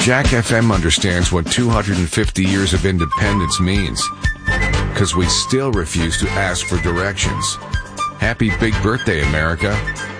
Jack FM understands what 250 years of independence means, because we still refuse to ask for directions. Happy big birthday, America.